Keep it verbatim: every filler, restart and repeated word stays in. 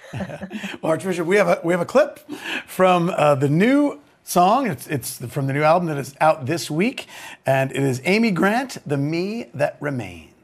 Well, Archbishop, we have a we have a clip from uh, the new song. It's it's from the new album that is out this week, and it is Amy Grant, "The Me That Remains."